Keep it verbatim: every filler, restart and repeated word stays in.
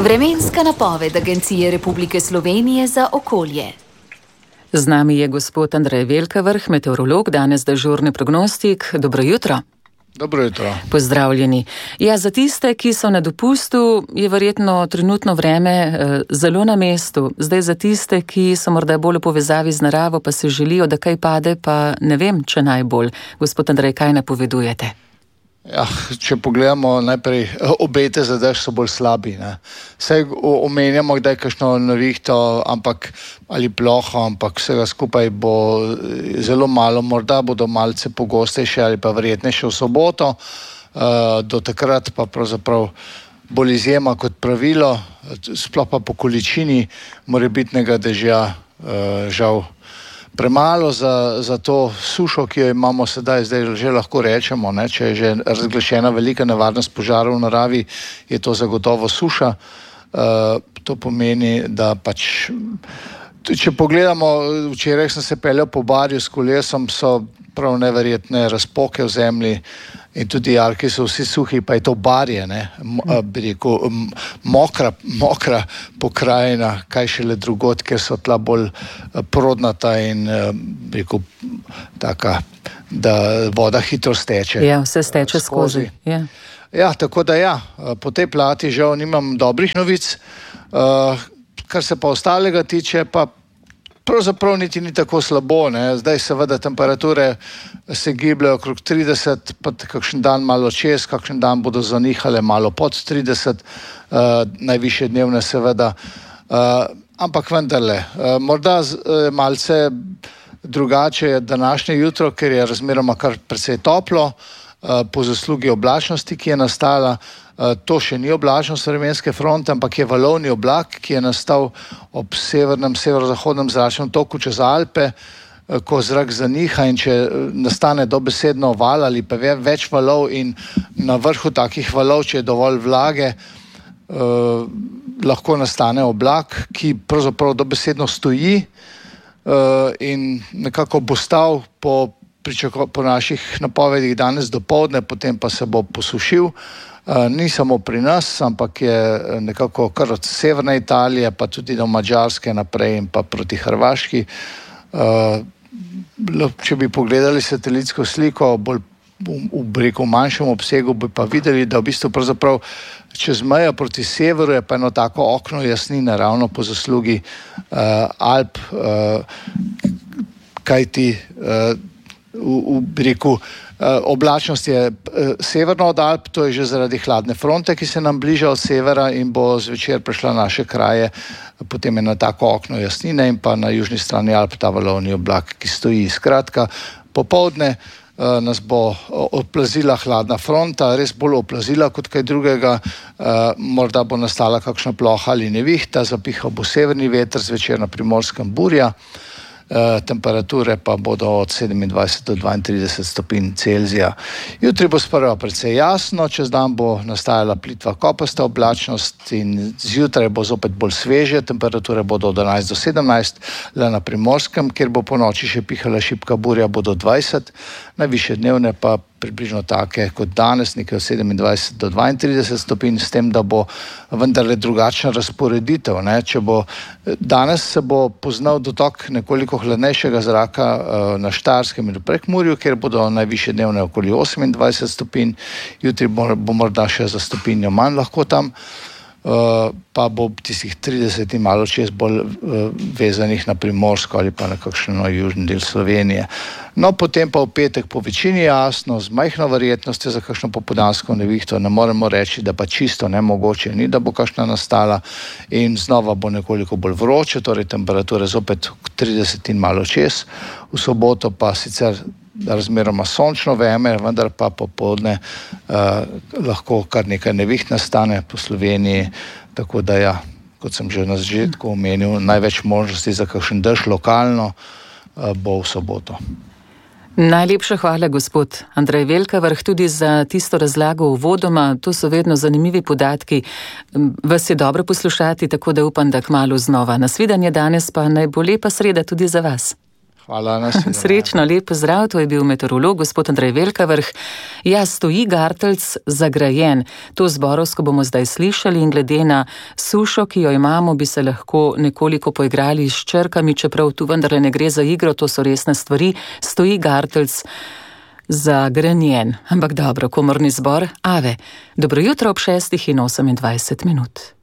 Vremenska napoved Agencije Republike Slovenije za okolje. Z nami je gospod Andrej Velkavrh, meteorolog, danes dežurni prognostik. Dobro jutro. Dobro jutro. Pozdravljeni. Ja, za tiste, ki so na dopustu, je verjetno trenutno vreme eh, zelo na mestu. Zdaj za tiste, ki so morda bolj v povezavi z naravo, pa se želijo, da kaj pade, pa ne vem, če najbolj. Gospod Andrej, kaj napovedujete? Ja, če pogledamo najprej, obete za dež so bolj slabi. Ne. Vse omenjamo, kdaj kakšno nevihto, ampak ali ploho, ampak vsega skupaj bo zelo malo, morda bodo malce pogostejše ali pa verjetnejše v soboto. Uh, do takrat pa pravzaprav bolj izjema kot pravilo, sploh pa po količini morebitnega dežja uh, žal premalo za, za to sušo, ki jo imamo sedaj, zdaj že lahko rečemo, ne, če je že razglašena velika nevarnost požarov v naravi, je to zagotovo suša. Uh, to pomeni, da pač, če pogledamo, včeraj sem se peljal po barju s kolesom, so prav neverjetne razpoke v zemlji in tudi jarki so vsi suhi, pa je to barje, ne, bi rekel, mokra, mokra pokrajina, kaj šele drugod, ker so tla bolj prodnata in, bi rekel, taka, da voda hitro steče. Ja, vse steče skozi. Ja. Ja, tako da ja, po tej plati žal nimam dobrih novic, uh, kar se pa ostalega tiče, pa pravzaprav niti ni tako slabo, ne. Zdaj seveda temperature se gibljajo okrog trideset, pa kakšen dan malo čez, kakšen dan bodo zanihale malo pod trideset, uh, najvišje dnevne seveda, uh, ampak vendarle, uh, morda z, uh, malce drugače je današnje jutro, ker je razmeroma kar precej toplo, uh, po zaslugi oblačnosti, ki je nastala. Uh, to še ni oblačnost vremenske fronte, ampak je valovni oblak, ki je nastal ob severnem, severozahodnem zračnem toku čez Alpe, uh, ko zrak zaniha in če nastane dobesedno val ali pa več valov in na vrhu takih valov, če je dovolj vlage, uh, lahko nastane oblak, ki pravzaprav dobesedno stoji uh, in nekako bo stal po, pričako, po naših napovedih danes dopoldne, potem pa se bo posušil. Uh, ni samo pri nas, ampak je nekako kar od severne Italije, pa tudi do Madžarske naprej in pa proti Hrvaški. Uh, če bi pogledali satelitsko sliko, bolj v, v, v manjšem obsegu, bi pa videli, da v bistvu pravzaprav čez mejo proti severu je pa eno tako okno jasnine, ravno po zaslugi uh, Alp, uh, kajti uh, v, v reku Uh, oblačnost je uh, severno od Alp, to je že zaradi hladne fronte, ki se nam bliža od severa in bo zvečer prišla naše kraje, potem je na tako okno jasnine in pa na južni strani Alp ta valovni oblak, ki stoji. Skratka, popoldne uh, nas bo oplazila hladna fronta, res bolj oplazila kot kaj drugega, uh, morda bo nastala kakšna ploha ali nevihta, zapihal bo severni veter, zvečer na Primorskem burja. Uh, temperature pa bodo od sedemindvajset do dvaintrideset stopinj Celzija. Jutri bo sprva precej jasno, čez dan bo nastajala plitva kopasta oblačnost in zjutraj bo zopet bolj sveže, temperature bodo od enajst do sedemnajst, le na Primorskem, kjer bo po noči še pihala šibka burja, bodo dvajset, najvišje dnevne pa približno take kot danes, nekaj od sedemindvajset do dvaintrideset stopinj, s tem, da bo vendarle drugačna razporeditev, ne. Če bo, danes se bo poznal dotok nekoliko hladnejšega zraka uh, na Štajerskem in v Prekmurju, kjer bodo najvišje dnevne okoli osemindvajset stopinj, jutri bo, bo morda še za stopinjo manj lahko tam, uh, pa bo tistih trideset in malo čez bolj uh, vezanih na Primorsko ali pa na kakšen južni del Slovenije. No, potem pa v petek po večini jasno, z majhno verjetnostjo za kakšno popoldansko nevihto, ne moremo reči, da pa čisto nemogoče ni, da bo kakšna nastala in znova bo nekoliko bolj vroče, torej temperature zopet trideset in malo čez, v soboto pa sicer razmeroma sončno vreme, vendar pa popoldne uh, lahko kar nekaj neviht nastane po Sloveniji, tako da ja, kot sem že na začetku omenil, največ možnosti za kakšen dež lokalno uh, bo v soboto. Najlepša hvala, gospod Andrej Velkavrh, tudi za tisto razlago uvodoma. To so vedno zanimivi podatki. Vas je dobro poslušati, tako da upam, da kmalu znova. Nasvidenje danes, pa naj bo lepa sreda tudi za vas. Hvala, naslednje. Srečno, lep pozdrav, to je bil meteorolog, gospod Andrej Velkavrh. Ja, stoji Garteljc zagrajen. To zborovsko bomo zdaj slišali in glede na sušo, ki jo imamo, bi se lahko nekoliko poigrali s črkami, čeprav tu vendar ne gre za igro, to so resne stvari. Stoji Garteljc zagrenjen. Ampak dobro, komorni zbor, Ave. Dobro jutro ob šestih in osemindvajset minut.